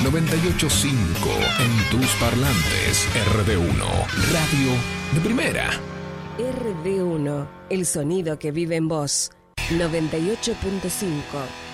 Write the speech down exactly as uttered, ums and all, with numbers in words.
noventa y ocho punto cinco en tus parlantes. R D uno, radio de primera. R D uno, el sonido que vive en vos. noventa y ocho punto cinco.